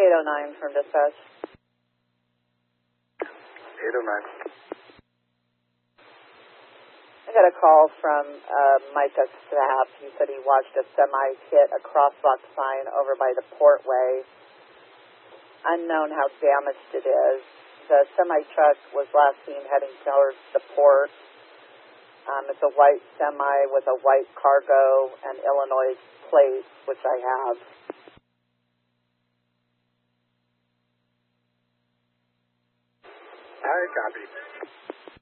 809 from dispatch. 809. I got a call from Micah Stapp. He said he watched a semi hit a crosswalk sign over by the Portway. Unknown how damaged it is. The semi truck was last seen heading towards the port. It's a white semi with a white cargo and Illinois plate, which I have. All right, copy.